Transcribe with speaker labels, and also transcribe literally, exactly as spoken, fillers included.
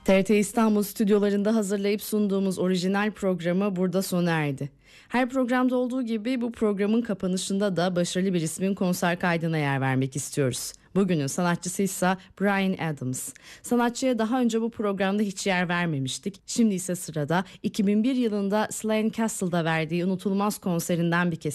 Speaker 1: T R T İstanbul stüdyolarında hazırlayıp sunduğumuz orijinal programı burada sona erdi. Her programda olduğu gibi bu programın kapanışında da başarılı bir ismin konser kaydına yer vermek istiyoruz. Bugünün sanatçısı ise Bryan Adams. Sanatçıya daha önce bu programda hiç yer vermemiştik. Şimdi ise sırada iki bin bir yılında Slane Castle'da verdiği unutulmaz konserinden bir kesit